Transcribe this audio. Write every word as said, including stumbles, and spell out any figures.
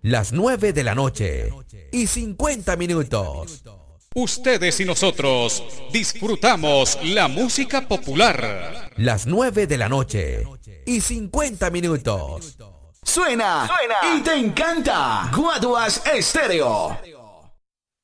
las nueve de la noche y cincuenta minutos. Ustedes y nosotros disfrutamos la música popular. Las nueve de la noche y cincuenta minutos. Suena, Suena y te encanta. Guaduas Estéreo.